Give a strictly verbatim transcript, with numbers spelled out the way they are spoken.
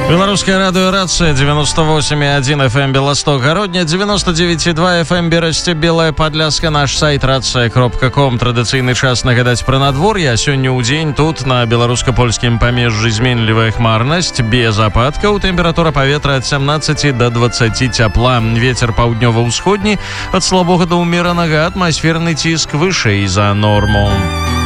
Белорусское радио «Рация», девяносто восемь и один эф эм Белосток, Городня, девяносто девять и два эф эм Берасце, Белая Подляска, наш сайт рация кропка ком. Традыцыйны час нагадаць пра надвор'е, а сёння ў дзень тут на беларуска-польскім памежжы зменлівая хмарнасць, без ападкаў, тэмпература паветра ад сямнаццаці да дваццаці цяпла, вецер паўднёва-ўсходні, ад слабога да ўмеранага, атмасферны ціск вышэй за норму.